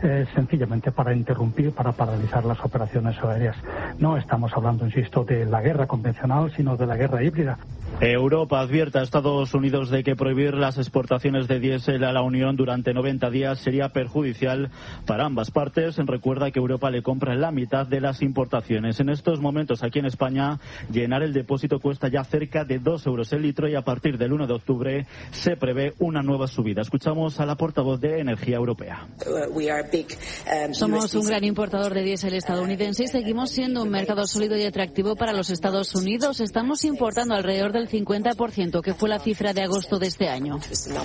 sencillamente para interrumpir, para paralizar las operaciones aéreas. No estamos hablando, insisto, de la guerra convencional, sino de la guerra híbrida. Europa advierte a Estados Unidos de que prohibir las exportaciones de diésel a la Unión durante 90 días sería perjudicial para ambas partes. Recuerda que Europa le compra la mitad de las importaciones. En estos momentos, aquí en España, llenar el depósito cuesta ya cerca de 2 euros el litro y a partir del 1 de octubre se prevé una nueva subida. Escuchamos a la portavoz de Energía Europea. Somos un gran importador de diésel estadounidense y seguimos siendo un mercado sólido y atractivo para los Estados Unidos. Estamos importando alrededor del 50%, que fue la cifra de agosto de este año.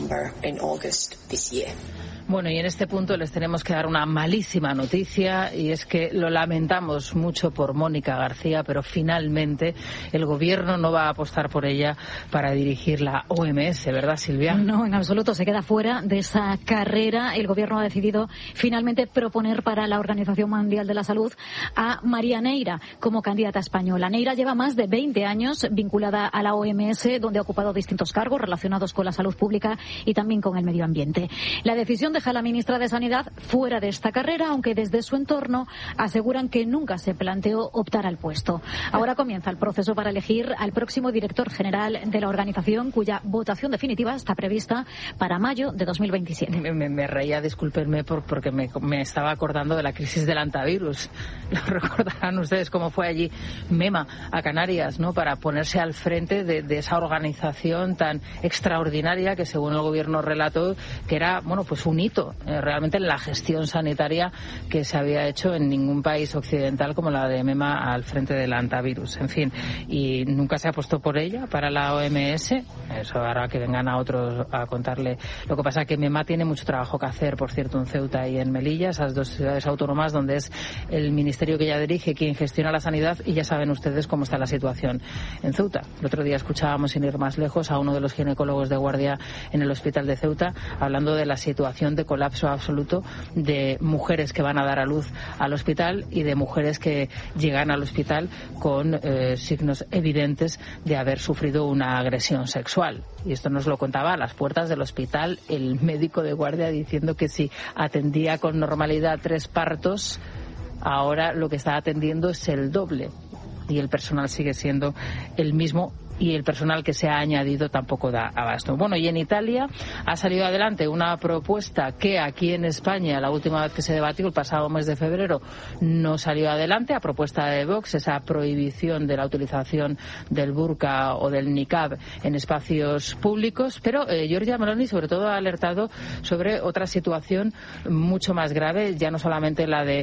Bueno, y en este punto les tenemos que dar una malísima noticia, y es que lo lamentamos mucho por Mónica García, pero finalmente el Gobierno no va a apostar por ella para dirigir la OMS, ¿verdad, Silvia? No, en absoluto, se queda fuera de esa carrera. El Gobierno ha decidido finalmente proponer para la Organización Mundial de la Salud a María Neira como candidata española. Neira lleva más de 20 años vinculada a la OMS, donde ha ocupado distintos cargos relacionados con la salud pública y también con el medio ambiente. La decisión deja a la ministra de Sanidad fuera de esta carrera, aunque desde su entorno aseguran que nunca se planteó optar al puesto. Ahora comienza el proceso para elegir al próximo director general de la organización, cuya votación definitiva está prevista para mayo de 2027. Me reía, discúlpenme, porque me estaba acordando de la crisis del antivirus. Lo recordarán ustedes cómo fue allí Mema a Canarias, ¿no?, para ponerse al frente de esa organización tan extraordinaria que, según el Gobierno relató, que era, bueno, pues un hito realmente en la gestión sanitaria que se había hecho en ningún país occidental como la de Mema al frente del antivirus. En fin, y nunca se apostó por ella para la OMS. Eso hará que vengan a otros a contarle. Lo que pasa es que Mema tiene mucho trabajo que hacer, por cierto, en Ceuta y en Melilla, esas dos ciudades autónomas donde es el ministerio que ella dirige quien gestiona la sanidad, y ya saben ustedes cómo está la situación en Ceuta. El otro día escuchábamos, sin ir más lejos, a uno de los ginecólogos de guardia en el hospital de Ceuta hablando de la situación de colapso absoluto de mujeres que van a dar a luz al hospital y de mujeres que llegan al hospital con signos evidentes de haber sufrido una agresión sexual. Y esto nos lo contaba a las puertas del hospital el médico de guardia, diciendo que si atendía con normalidad 3 partos, ahora lo que está atendiendo es el doble. Y el personal sigue siendo el mismo, y el personal que se ha añadido tampoco da abasto. Bueno, y en Italia ha salido adelante una propuesta que aquí en España, la última vez que se debatió, el pasado mes de febrero, no salió adelante, a propuesta de Vox, esa prohibición de la utilización del burka o del niqab en espacios públicos. Pero Giorgia Meloni sobre todo ha alertado sobre otra situación mucho más grave, ya no solamente la de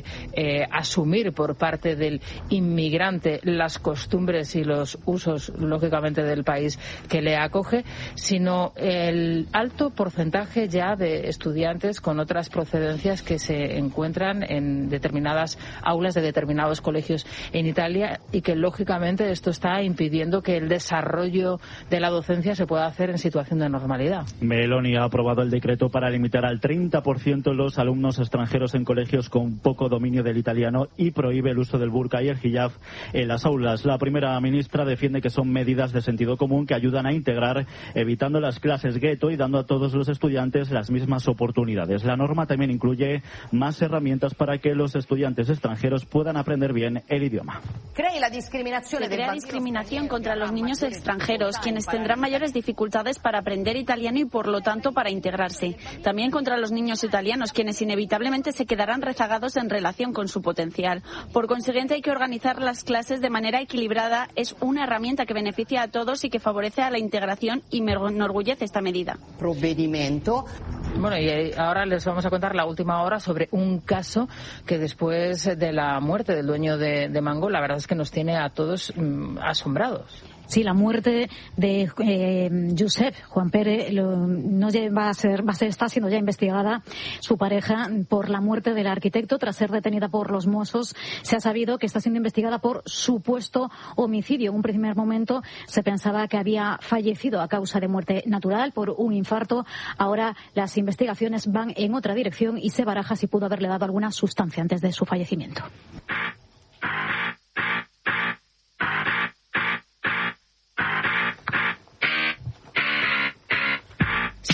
asumir por parte del inmigrante las costumbres y los usos, lógicamente, del país que le acoge, sino el alto porcentaje ya de estudiantes con otras procedencias que se encuentran en determinadas aulas de determinados colegios en Italia, y que lógicamente esto está impidiendo que el desarrollo de la docencia se pueda hacer en situación de normalidad. Meloni ha aprobado el decreto para limitar al 30% los alumnos extranjeros en colegios con poco dominio del italiano y prohíbe el uso del burka y el hijab en las aulas. La primera ministra defiende que son medidas de sentido común que ayudan a integrar, evitando las clases gueto y dando a todos los estudiantes las mismas oportunidades. La norma también incluye más herramientas para que los estudiantes extranjeros puedan aprender bien el idioma. Se crea discriminación contra los niños extranjeros, quienes tendrán mayores dificultades para aprender italiano y, por lo tanto, para integrarse. También contra los niños italianos, quienes inevitablemente se quedarán rezagados en relación con su potencial. Por consiguiente, hay que organizar las clases de manera equilibrada. Es una herramienta que beneficia a todos y que favorece a la integración, y me enorgullece esta medida. Bueno, y ahora les vamos a contar la última hora sobre un caso que, después de la muerte del dueño de Mango, la verdad es que nos tiene a todos asombrados. Sí, la muerte de Josep Juan Pere está siendo ya investigada su pareja por la muerte del arquitecto. Tras ser detenida por los Mossos, se ha sabido que está siendo investigada por supuesto homicidio. En un primer momento se pensaba que había fallecido a causa de muerte natural por un infarto. Ahora las investigaciones van en otra dirección y se baraja si pudo haberle dado alguna sustancia antes de su fallecimiento.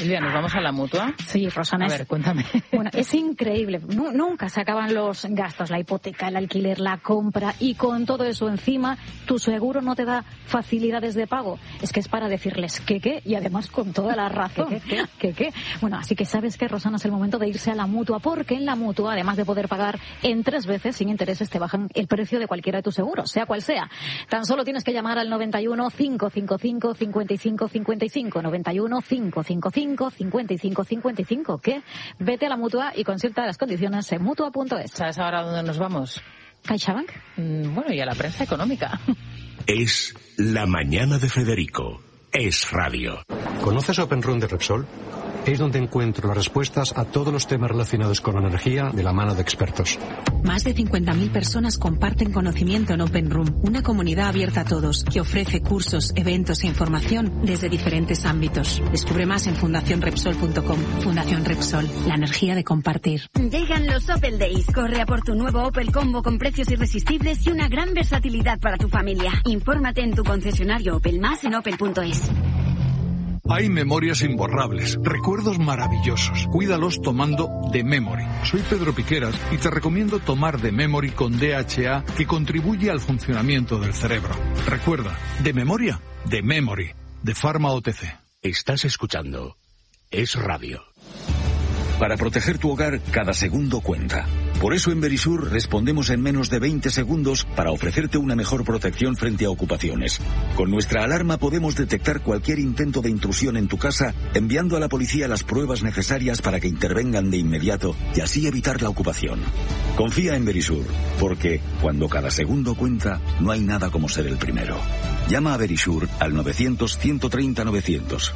Silvia, ¿nos vamos a la Mutua? Sí, Rosana. A ver, cuéntame. Bueno, es increíble. Nunca se acaban los gastos, la hipoteca, el alquiler, la compra, y con todo eso encima, tu seguro no te da facilidades de pago. Es que es para decirles que, y además con toda la razón. ¿Qué? Bueno, así que sabes que, Rosana, es el momento de irse a la Mutua, porque en la Mutua, además de poder pagar en 3 veces sin intereses, te bajan el precio de cualquiera de tus seguros, sea cual sea. Tan solo tienes que llamar al 91 555 55 55, 91 555 55 55. ¿Qué? Vete a la Mutua y consulta las condiciones en mutua.es. ¿Sabes ahora dónde nos vamos? CaixaBank. Bueno, y a la prensa económica. Es La Mañana de Federico. Es radio. ¿Conoces Open Room de Repsol? Es donde encuentro las respuestas a todos los temas relacionados con la energía de la mano de expertos. Más de 50.000 personas comparten conocimiento en Open Room, una comunidad abierta a todos que ofrece cursos, eventos e información desde diferentes ámbitos. Descubre más en fundacionrepsol.com. Fundación Repsol, la energía de compartir. Llegan los Opel Days. Corre a por tu nuevo Opel Combo con precios irresistibles y una gran versatilidad para tu familia. Infórmate en tu concesionario Opel, más en opel.es. Hay memorias imborrables, recuerdos maravillosos. Cuídalos tomando The Memory. Soy Pedro Piqueras y te recomiendo tomar The Memory con DHA, que contribuye al funcionamiento del cerebro. Recuerda, de memoria, The Memory, de Pharma OTC. Estás escuchando Es Radio. Para proteger tu hogar, cada segundo cuenta. Por eso en Verisur respondemos en menos de 20 segundos para ofrecerte una mejor protección frente a ocupaciones. Con nuestra alarma podemos detectar cualquier intento de intrusión en tu casa, enviando a la policía las pruebas necesarias para que intervengan de inmediato y así evitar la ocupación. Confía en Verisur, porque cuando cada segundo cuenta, no hay nada como ser el primero. Llama a Verisur al 900-130-900.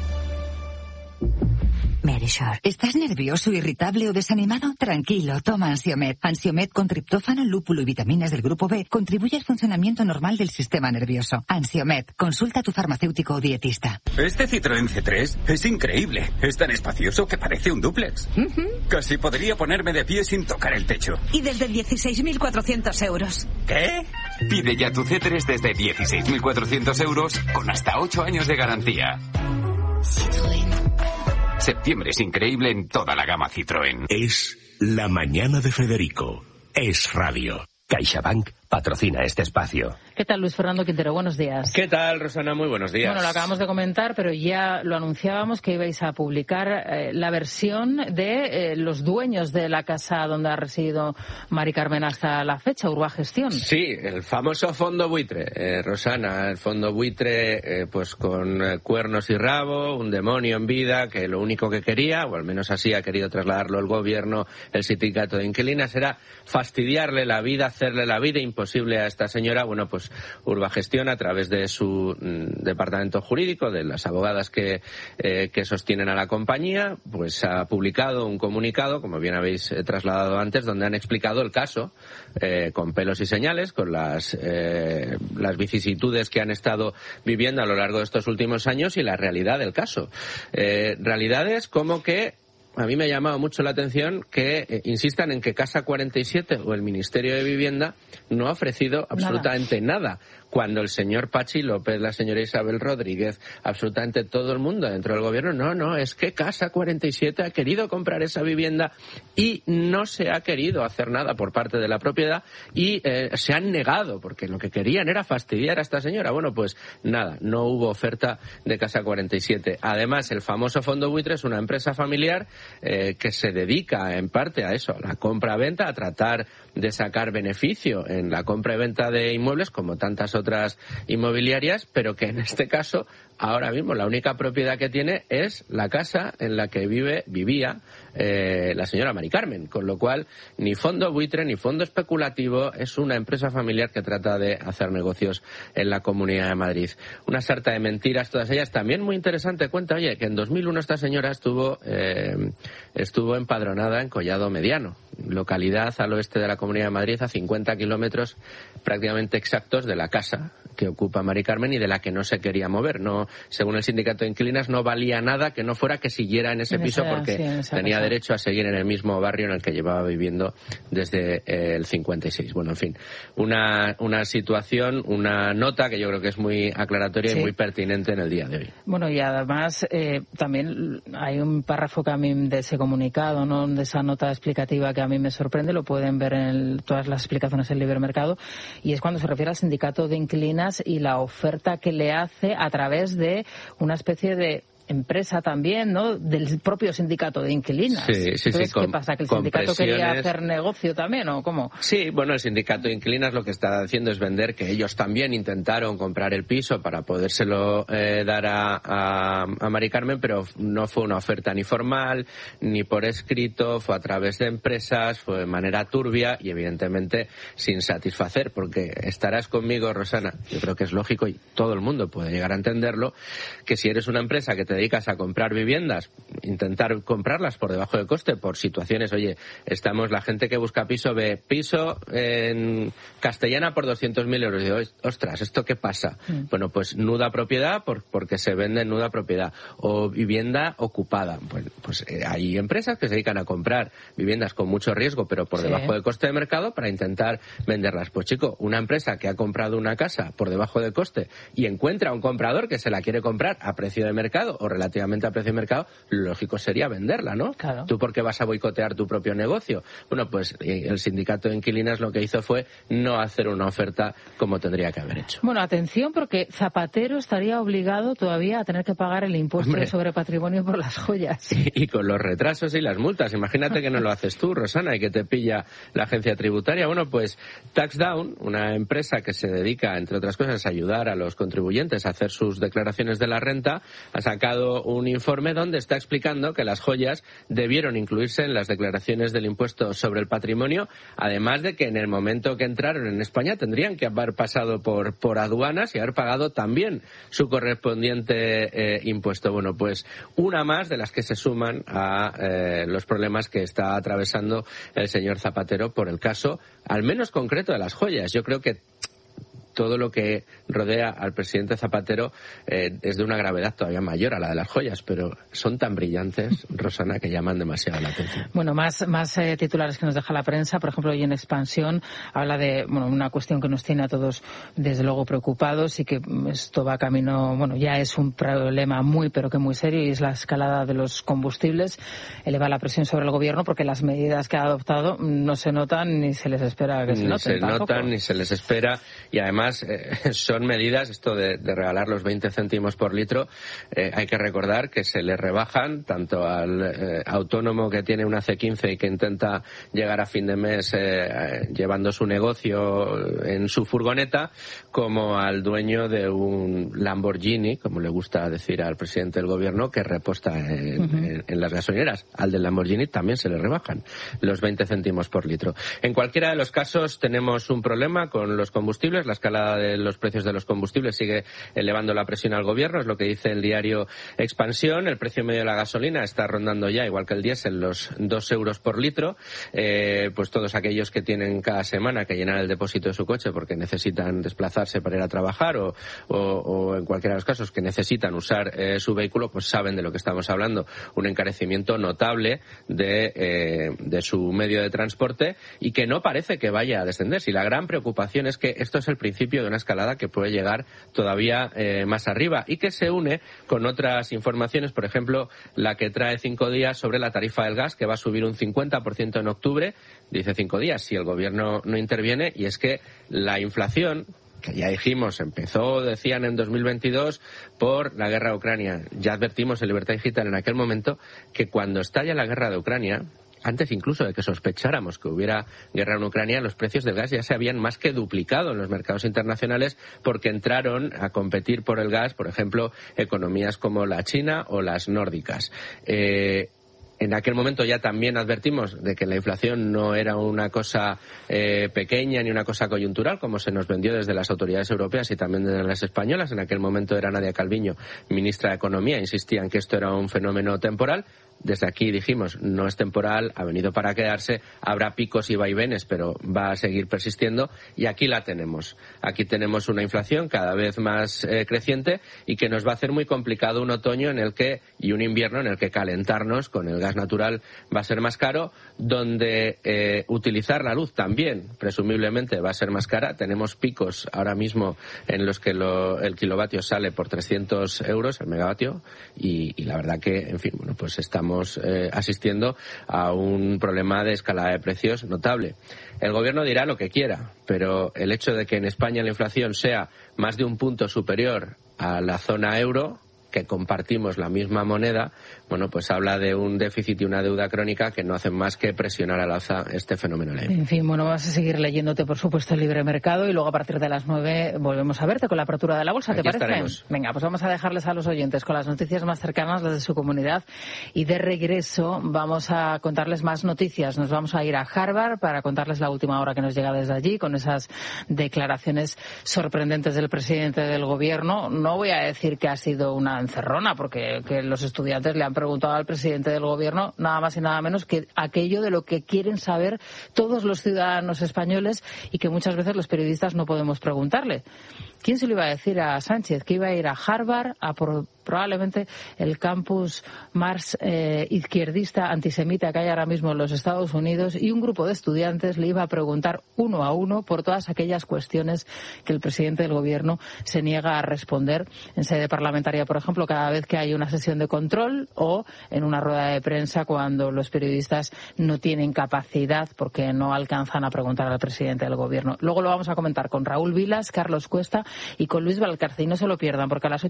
Verisur. ¿Estás nervioso, irritable o desanimado? Tranquilo, toma Ansiomed. Ansiomed con triptófano, lúpulo y vitaminas del grupo B contribuye al funcionamiento normal del sistema nervioso. Ansiomed, consulta a tu farmacéutico o dietista. Este Citroën C3 es increíble. Es tan espacioso que parece un dúplex. Casi podría ponerme de pie sin tocar el techo. Y desde 16.400 euros. ¿Qué? Pide ya tu C3 desde 16.400 euros con hasta 8 años de garantía. Citroën. Septiembre es increíble en toda la gama Citroën. Es La Mañana de Federico. Es radio. CaixaBank patrocina este espacio. ¿Qué tal, Luis Fernando Quintero? Buenos días. ¿Qué tal, Rosana? Muy buenos días. Bueno, lo acabamos de comentar, pero ya lo anunciábamos que ibais a publicar la versión de los dueños de la casa donde ha residido Mari Carmen hasta la fecha, Urbagestión. Sí, el famoso fondo buitre, Rosana, el fondo buitre pues con cuernos y rabo, un demonio en vida que lo único que quería, o al menos así ha querido trasladarlo el gobierno, el sindicato de inquilinas, era fastidiarle la vida, hacerle la vida imposible a esta señora. Bueno, pues Urbagestión, a través de su departamento jurídico, de las abogadas que sostienen a la compañía, pues ha publicado un comunicado, como bien habéis trasladado antes, donde han explicado el caso con pelos y señales, con las vicisitudes que han estado viviendo a lo largo de estos últimos años y la realidad del caso. Realidades como que a mí me ha llamado mucho la atención que insistan en que Casa 47 o el Ministerio de Vivienda no ha ofrecido absolutamente nada. Cuando el señor Pachi López, la señora Isabel Rodríguez, absolutamente todo el mundo dentro del gobierno, no, es que Casa 47 ha querido comprar esa vivienda y no se ha querido hacer nada por parte de la propiedad y se han negado, porque lo que querían era fastidiar a esta señora. Bueno, pues nada, no hubo oferta de Casa 47. Además, el famoso fondo buitre es una empresa familiar que se dedica en parte a eso, a la compra-venta, a tratar de sacar beneficio en la compra y venta de inmuebles, como tantas otras inmobiliarias, pero que en este caso, ahora mismo, la única propiedad que tiene es la casa en la que vivía la señora Mari Carmen, con lo cual ni fondo buitre ni fondo especulativo, es una empresa familiar que trata de hacer negocios en la Comunidad de Madrid. Una sarta de mentiras, todas ellas. También muy interesante, cuenta, oye, que en 2001 esta señora estuvo empadronada en Collado Mediano, localidad al oeste de la Comunidad de Madrid, a 50 kilómetros prácticamente exactos de la casa que ocupa Mari Carmen y de la que no se quería mover. No, según el sindicato de inquilinas, no valía nada que no fuera que siguiera en ese piso porque tenía derecho a seguir en el mismo barrio en el que llevaba viviendo desde el 56. Bueno, en fin, una situación, una nota que yo creo que es muy aclaratoria y muy pertinente en el día de hoy. Bueno, y además también hay un párrafo que a mí de ese comunicado, ¿no?, de esa nota explicativa que a mí me sorprende, lo pueden ver en todas las explicaciones del Libre Mercado, y es cuando se refiere al sindicato de inquilinas y la oferta que le hace a través de una especie de empresa también, ¿no?, del propio sindicato de inquilinas. Sí. Entonces, ¿qué pasa? ¿Que el sindicato quería hacer negocio también o cómo? Sí, bueno, el sindicato de inquilinas lo que está haciendo es vender que ellos también intentaron comprar el piso para podérselo dar a Mari Carmen, pero no fue una oferta ni formal, ni por escrito, fue a través de empresas, fue de manera turbia y evidentemente sin satisfacer, porque estarás conmigo, Rosana, yo creo que es lógico y todo el mundo puede llegar a entenderlo, que si eres una empresa que te dedicas a comprar viviendas, intentar comprarlas por debajo de coste, por situaciones, oye, la gente que busca piso ve piso en Castellana por 200.000 euros. Y digo, ostras, ¿esto qué pasa? Bueno, pues nuda propiedad porque se vende en nuda propiedad. O vivienda ocupada. Pues hay empresas que se dedican a comprar viviendas con mucho riesgo, pero por debajo de coste de mercado para intentar venderlas. Pues chico, una empresa que ha comprado una casa por debajo de coste y encuentra a un comprador que se la quiere comprar a precio de mercado o relativamente a precio de mercado, lo lógico sería venderla, ¿no? Claro. ¿Tú por qué vas a boicotear tu propio negocio? Bueno, pues el sindicato de inquilinas lo que hizo fue no hacer una oferta como tendría que haber hecho. Bueno, atención, porque Zapatero estaría obligado todavía a tener que pagar el impuesto sobre patrimonio por las joyas. Y con los retrasos y las multas. Imagínate que no lo haces tú, Rosana, y que te pilla la agencia tributaria. Bueno, pues TaxDown, una empresa que se dedica, entre otras cosas, a ayudar a los contribuyentes a hacer sus declaraciones de la renta, ha sacado un informe donde está explicando que las joyas debieron incluirse en las declaraciones del impuesto sobre el patrimonio, además de que en el momento que entraron en España tendrían que haber pasado por aduanas y haber pagado también su correspondiente impuesto. Bueno, pues una más de las que se suman a los problemas que está atravesando el señor Zapatero por el caso, al menos concreto, de las joyas. Yo creo que todo lo que rodea al presidente Zapatero es de una gravedad todavía mayor a la de las joyas, pero son tan brillantes, Rosana, que llaman demasiado la atención. Bueno, más titulares que nos deja la prensa. Por ejemplo, hoy en Expansión habla de una cuestión que nos tiene a todos desde luego preocupados y que esto va camino, ya es un problema muy pero que muy serio, y es la escalada de los combustibles. Eleva la presión sobre el gobierno porque las medidas que ha adoptado no se notan ni se les espera que se noten. Ni se notan ni se les espera, y además son medidas, esto de regalar los 20 céntimos por litro, hay que recordar que se le rebajan tanto al autónomo que tiene una C15 y que intenta llegar a fin de mes llevando su negocio en su furgoneta, como al dueño de un Lamborghini, como le gusta decir al presidente del gobierno, que reposta en las gasolineras. Al del Lamborghini también se le rebajan los 20 céntimos por litro. En cualquiera de los casos tenemos un problema con los combustibles. La escalada de los precios de los combustibles sigue elevando la presión al gobierno, es lo que dice el diario Expansión. El precio medio de la gasolina está rondando ya, igual que el diésel, los 2 euros por litro. Pues todos aquellos que tienen cada semana que llenar el depósito de su coche porque necesitan desplazarse para ir a trabajar o en cualquiera de los casos que necesitan usar su vehículo, pues saben de lo que estamos hablando. Un encarecimiento notable de su medio de transporte, y que no parece que vaya a descender. Si la gran preocupación es que esto es el principio de una escalada que puede llegar todavía más arriba, y que se une con otras informaciones, por ejemplo, la que trae 5 días sobre la tarifa del gas, que va a subir un 50% en octubre. Dice 5 días si el gobierno no interviene, y es que la inflación, que ya dijimos, decían en 2022 por la guerra de Ucrania. Ya advertimos en Libertad Digital en aquel momento que cuando estalla la guerra de Ucrania, antes incluso de que sospecháramos que hubiera guerra en Ucrania, los precios del gas ya se habían más que duplicado en los mercados internacionales, porque entraron a competir por el gas, por ejemplo, economías como la China o las nórdicas. En aquel momento ya también advertimos de que la inflación no era una cosa pequeña ni una cosa coyuntural, como se nos vendió desde las autoridades europeas y también desde las españolas. En aquel momento era Nadia Calviño, ministra de Economía, insistía en que esto era un fenómeno temporal. Desde aquí dijimos, no es temporal, ha venido para quedarse, habrá picos y vaivenes, pero va a seguir persistiendo, y aquí la tenemos. Aquí tenemos una inflación cada vez más creciente y que nos va a hacer muy complicado un otoño y un invierno en el que calentarnos con el gas natural va a ser más caro, donde utilizar la luz también, presumiblemente, va a ser más cara. Tenemos picos ahora mismo en los que el kilovatio sale por 300 euros, el megavatio, y la verdad que, en fin, bueno, pues estamos asistiendo a un problema de escalada de precios notable. El gobierno dirá lo que quiera, pero el hecho de que en España la inflación sea más de un punto superior a la zona euro, que compartimos la misma moneda, bueno, pues habla de un déficit y una deuda crónica que no hacen más que presionar al alza este fenómeno. En fin, bueno, vas a seguir leyéndote, por supuesto, el Libre Mercado, y luego a partir de las 9 volvemos a verte con la apertura de la bolsa, ¿te parece? Estaremos. Venga, pues vamos a dejarles a los oyentes con las noticias más cercanas, las de su comunidad, y de regreso vamos a contarles más noticias. Nos vamos a ir a Harvard para contarles la última hora que nos llega desde allí, con esas declaraciones sorprendentes del presidente del gobierno. No voy a decir que ha sido una encerrona, porque que los estudiantes le han preguntado al presidente del gobierno nada más y nada menos que aquello de lo que quieren saber todos los ciudadanos españoles y que muchas veces los periodistas no podemos preguntarle. ¿Quién se lo iba a decir a Sánchez? Que iba a ir a Harvard, a por probablemente el campus más izquierdista, antisemita que hay ahora mismo en los Estados Unidos, y un grupo de estudiantes le iba a preguntar uno a uno por todas aquellas cuestiones que el presidente del gobierno se niega a responder en sede parlamentaria, por ejemplo, cada vez que hay una sesión de control, o en una rueda de prensa cuando los periodistas no tienen capacidad porque no alcanzan a preguntar al presidente del gobierno. Luego lo vamos a comentar con Raúl Vilas, Carlos Cuesta y con Luis Valcarce, y no se lo pierdan, porque a las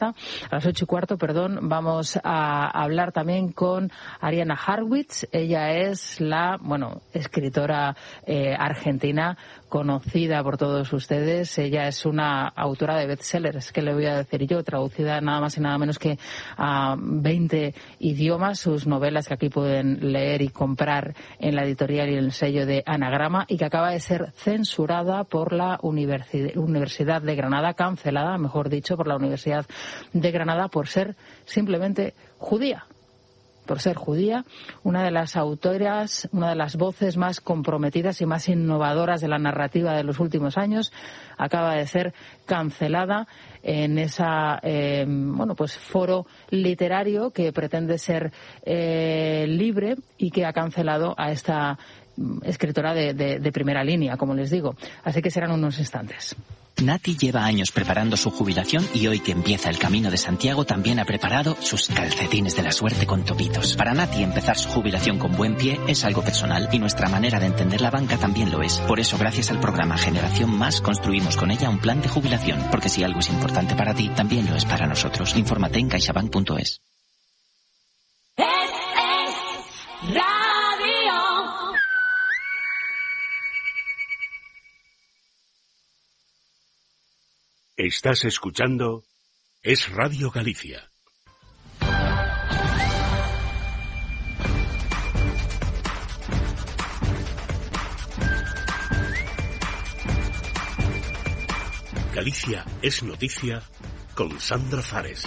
8:15, vamos a hablar también con Ariana Harwitz. Ella es la, escritora argentina conocida por todos ustedes. Ella es una autora de bestsellers, que le voy a decir yo, traducida nada más y nada menos que a 20 idiomas, sus novelas que aquí pueden leer y comprar en la editorial y en el sello de Anagrama, y que acaba de ser censurada por la Universidad de Granada, cancelada, mejor dicho, por la Universidad de Granada por ser simplemente judía. Por ser judía, una de las autoras, una de las voces más comprometidas y más innovadoras de la narrativa de los últimos años, acaba de ser cancelada en esa foro literario que pretende ser libre, y que ha cancelado a esta escritora de primera línea, como les digo. Así que serán unos instantes. Nati lleva años preparando su jubilación, y hoy que empieza el Camino de Santiago también ha preparado sus calcetines de la suerte con topitos. Para Nati, empezar su jubilación con buen pie es algo personal, y nuestra manera de entender la banca también lo es. Por eso, gracias al programa Generación Más, construimos con ella un plan de jubilación, porque si algo es importante para ti, también lo es para nosotros. Infórmate en caixabank.es. Estás escuchando Es Radio Galicia. Galicia es noticia con Sandra Fares.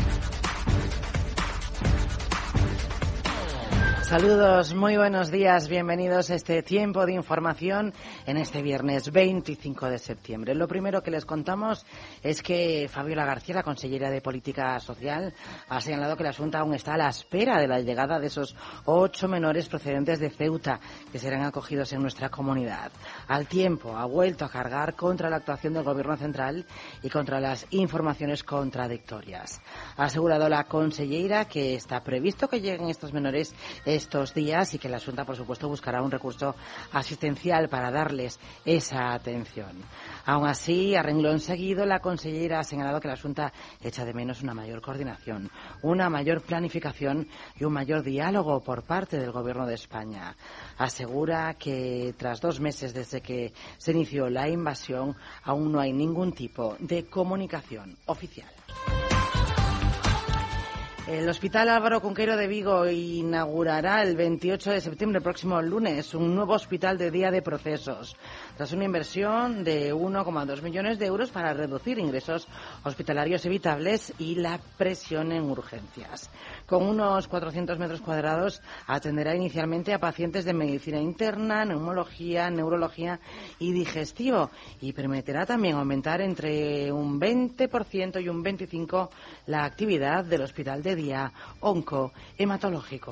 Saludos, muy buenos días, bienvenidos a este tiempo de información en este viernes 25 de septiembre. Lo primero que les contamos es que Fabiola García, la consellera de Política Social, ha señalado que la Xunta aún está a la espera de la llegada de esos 8 menores procedentes de Ceuta que serán acogidos en nuestra comunidad. Al tiempo, ha vuelto a cargar contra la actuación del Gobierno central y contra las informaciones contradictorias. Ha asegurado la consellera que está previsto que lleguen estos menores estos días, y que la Xunta, por supuesto, buscará un recurso asistencial para darles esa atención. Aún así, a renglón seguido, la consellera ha señalado que la Xunta echa de menos una mayor coordinación, una mayor planificación y un mayor diálogo por parte del Gobierno de España. Asegura que tras 2 meses desde que se inició la invasión, aún no hay ningún tipo de comunicación oficial. El Hospital Álvaro Cunqueiro de Vigo inaugurará el 28 de septiembre, próximo lunes, un nuevo hospital de día de procesos, tras una inversión de 1,2 millones de euros para reducir ingresos hospitalarios evitables y la presión en urgencias. Con unos 400 metros cuadrados, atenderá inicialmente a pacientes de medicina interna, neumología, neurología y digestivo, y permitirá también aumentar entre un 20% y un 25% la actividad del hospital de día onco-hematológico.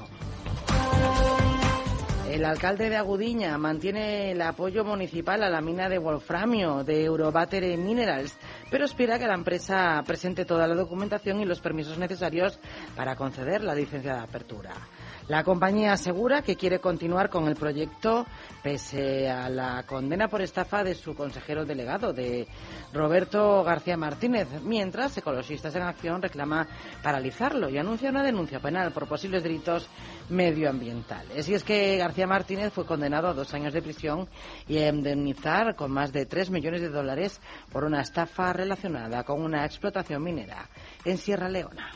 El alcalde de Agudiña mantiene el apoyo municipal a la mina de wolframio de Eurobattery Minerals, pero espera que la empresa presente toda la documentación y los permisos necesarios para conceder la licencia de apertura. La compañía asegura que quiere continuar con el proyecto pese a la condena por estafa de su consejero delegado, de Roberto García Martínez, mientras Ecologistas en Acción reclama paralizarlo y anuncia una denuncia penal por posibles delitos medioambientales. Y es que García Martínez fue condenado a 2 años de prisión y a indemnizar con más de 3 millones de dólares por una estafa relacionada con una explotación minera en Sierra Leona.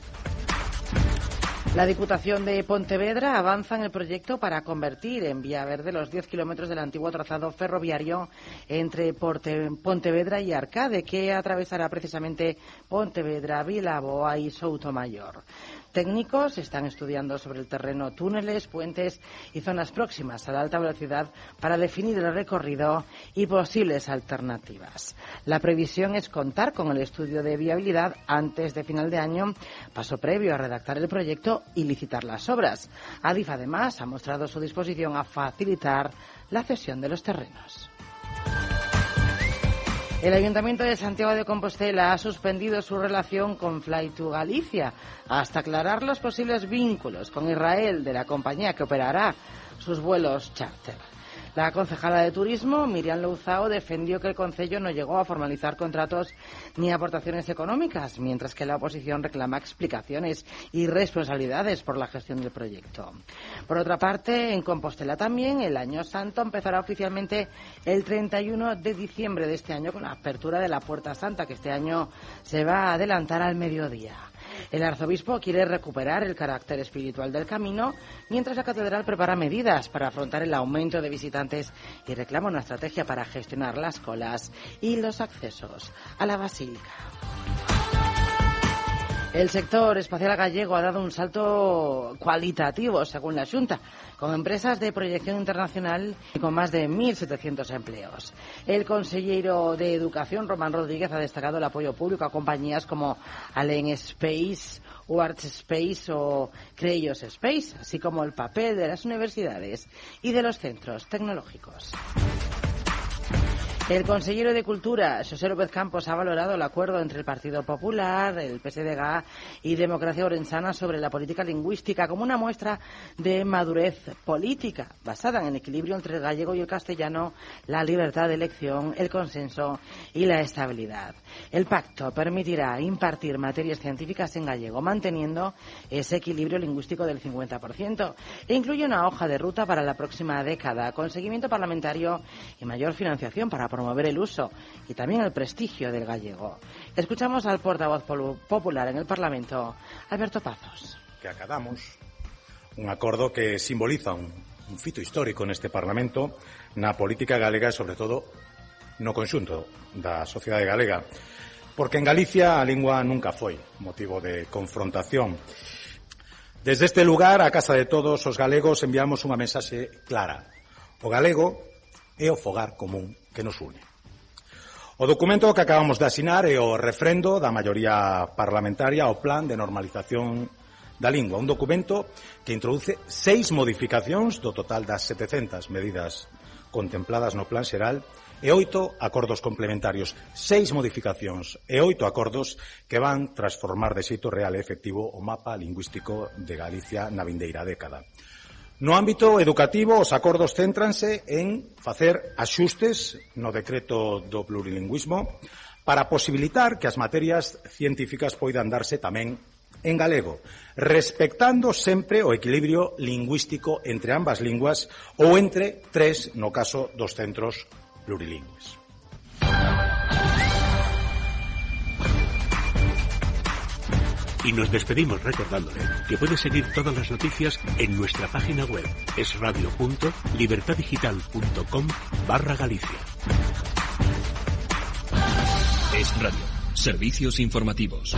La Diputación de Pontevedra avanza en el proyecto para convertir en vía verde los 10 kilómetros del antiguo trazado ferroviario entre Pontevedra y Arcade, que atravesará precisamente Pontevedra, Vilaboa y Soutomayor. Técnicos están estudiando sobre el terreno túneles, puentes y zonas próximas a la alta velocidad para definir el recorrido y posibles alternativas. La previsión es contar con el estudio de viabilidad antes de final de año, paso previo a redactar el proyecto y licitar las obras. Adif, además, ha mostrado su disposición a facilitar la cesión de los terrenos. El Ayuntamiento de Santiago de Compostela ha suspendido su relación con Fly2Galicia hasta aclarar los posibles vínculos con Israel de la compañía que operará sus vuelos charter. La concejala de Turismo, Miriam Louzao, defendió que el concello no llegó a formalizar contratos ni aportaciones económicas, mientras que la oposición reclama explicaciones y responsabilidades por la gestión del proyecto. Por otra parte, en Compostela también, el Año Santo empezará oficialmente el 31 de diciembre de este año con la apertura de la Puerta Santa, que este año se va a adelantar al mediodía. El arzobispo quiere recuperar el carácter espiritual del camino, mientras la catedral prepara medidas para afrontar el aumento de visitantes y reclama una estrategia para gestionar las colas y los accesos a la basílica. El sector espacial gallego ha dado un salto cualitativo, según la Xunta, con empresas de proyección internacional y con más de 1.700 empleos. El consejero de Educación, Román Rodríguez, ha destacado el apoyo público a compañías como Allen Space, Arts Space o Creios Space, así como el papel de las universidades y de los centros tecnológicos. El consejero de Cultura, José López Campos, ha valorado el acuerdo entre el Partido Popular, el PSDG y Democracia Orensana sobre la política lingüística como una muestra de madurez política basada en el equilibrio entre el gallego y el castellano, la libertad de elección, el consenso y la estabilidad. El pacto permitirá impartir materias científicas en gallego, manteniendo ese equilibrio lingüístico del 50%, e incluye una hoja de ruta para la próxima década, con seguimiento parlamentario y mayor financiación para promover el uso y también el prestigio del gallego. Escuchamos al portavoz popular en el Parlamento, Alberto Pazos. Que acadamos un acordo que simboliza un fito histórico neste Parlamento na política galega e, sobre todo, no conxunto da sociedade galega. Porque en Galicia a lingua nunca foi motivo de confrontación. Desde este lugar, a casa de todos os galegos, enviamos unha mensaxe clara. O galego é o fogar común que nos une. O documento que acabamos de asinar é o refrendo da maioría parlamentaria ao Plan de Normalización da Lingua, un documento que introduce 6 modificacións do total das 700 medidas contempladas no Plan Xeral e 8 acordos complementarios, 6 modificacións e 8 acordos que van transformar de xeito real e efectivo o mapa lingüístico de Galicia na vindeira década. No ámbito educativo, os acordos céntranse en facer axustes no decreto do plurilingüismo para posibilitar que as materias científicas poidan darse tamén en galego, respectando sempre o equilibrio lingüístico entre ambas linguas ou entre 3 no caso dos centros plurilingües. Y nos despedimos recordándole que puede seguir todas las noticias en nuestra página web esradio.libertadigital.com/Galicia. Es Radio. Servicios informativos.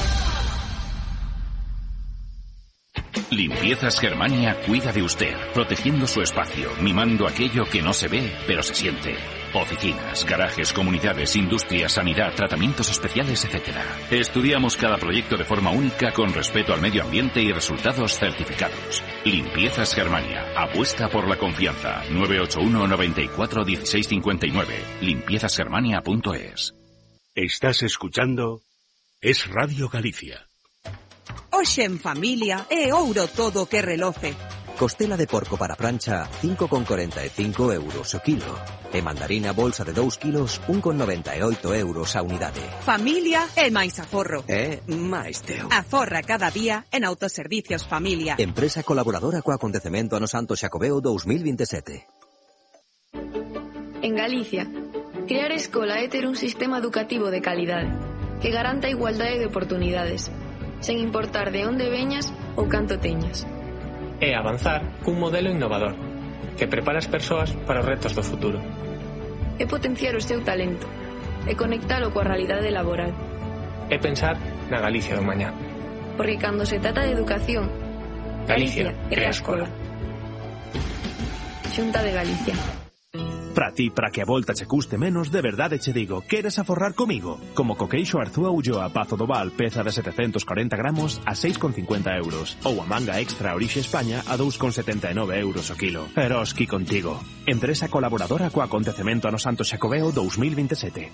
Limpiezas Germania cuida de usted, protegiendo su espacio, mimando aquello que no se ve, pero se siente. Oficinas, garajes, comunidades, industrias, sanidad, tratamientos especiales, etc. Estudiamos cada proyecto de forma única con respeto al medio ambiente y resultados certificados. Limpiezas Germania. Apuesta por la confianza. 981 94 16 59. Limpiezasgermania.es. Estás escuchando Es Radio Galicia. Hoxe en familia é ouro todo que reloce. Costela de porco para prancha, 5,45 euros o kilo. E mandarina bolsa de 2 kilos, 1,98 euros a unidade. Familia é máis aforro. É máis teo. Aforra cada día en Autoservicios Familia. Empresa colaboradora co acontecemento Ano Santo Xacobeo 2027. En Galicia, crear escola é ter un sistema educativo de calidade que garanta a igualdade de oportunidades, sen importar de onde veñas ou canto teñas. É avanzar cun modelo innovador que prepara as persoas para os retos do futuro. É potenciar o seu talento e conectalo coa realidade laboral. É pensar na Galicia do mañá. Porque cando se trata de educación, Galicia crea escola. Xunta de Galicia. Para ti, para que a volta che custe menos, de verdade che digo, queres aforrar comigo? Como coqueixo Arzúa Ulloa Pazo do Val, peza de 740 gramos a 6,50 euros. Ou a manga extra Orixe España a 2,79 euros o kilo. Eroski contigo. Empresa colaboradora co acontecemento Ano Santo Xacobeo 2027.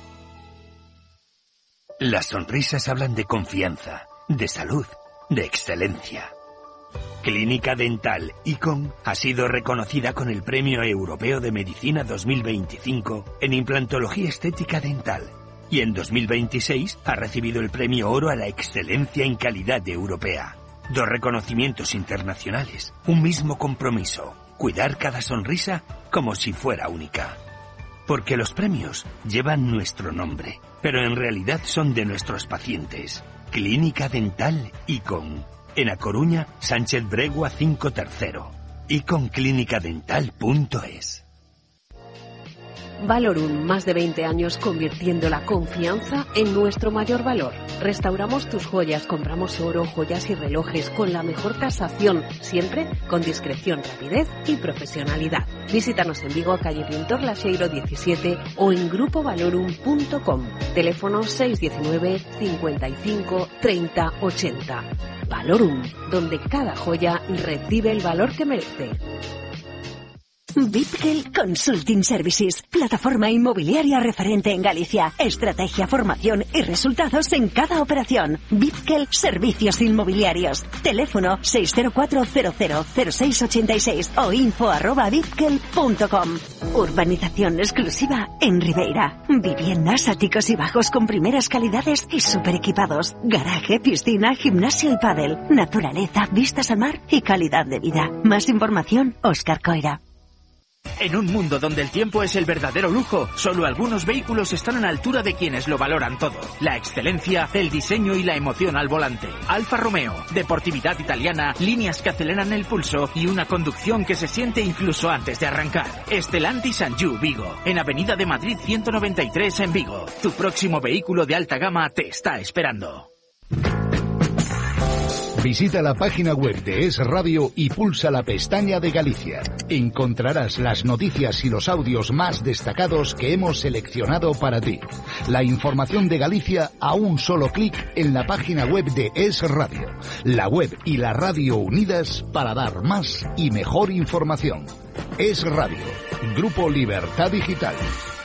Las sonrisas hablan de confianza, de salud, de excelencia. Clínica Dental Icon ha sido reconocida con el Premio Europeo de Medicina 2025 en implantología estética dental y en 2026 ha recibido el Premio Oro a la Excelencia en Calidad Europea. 2 reconocimientos internacionales, un mismo compromiso, cuidar cada sonrisa como si fuera única. Porque los premios llevan nuestro nombre, pero en realidad son de nuestros pacientes. Clínica Dental Icon. En A Coruña, Sánchez Bregua 5 tercero. Y con clínicadental.es. Valorum, más de 20 años convirtiendo la confianza en nuestro mayor valor. Restauramos tus joyas, compramos oro, joyas y relojes con la mejor tasación, siempre con discreción, rapidez y profesionalidad. Visítanos en Vigo, calle Pintor Laxeiro 17 o en grupovalorum.com. Teléfono 619 55 30 80. Valorum, donde cada joya recibe el valor que merece. Vipkel Consulting Services, plataforma inmobiliaria referente en Galicia. Estrategia, formación y resultados en cada operación. Vipkel Servicios Inmobiliarios. Teléfono 604000686 o info@vipkel.com. Urbanización exclusiva en Ribeira. Viviendas, áticos y bajos con primeras calidades y super equipados. Garaje, piscina, gimnasio y pádel. Naturaleza, vistas al mar y calidad de vida. Más información, Óscar Coira. En un mundo donde el tiempo es el verdadero lujo, solo algunos vehículos están a la altura de quienes lo valoran todo. La excelencia, el diseño y la emoción al volante. Alfa Romeo, deportividad italiana, líneas que aceleran el pulso y una conducción que se siente incluso antes de arrancar. Stellantis Anjou Vigo, en Avenida de Madrid 193 en Vigo. Tu próximo vehículo de alta gama te está esperando. Visita la página web de Es Radio y pulsa la pestaña de Galicia. Encontrarás las noticias y los audios más destacados que hemos seleccionado para ti. La información de Galicia a un solo clic en la página web de Es Radio. La web y la radio unidas para dar más y mejor información. Es Radio, Grupo Libertad Digital.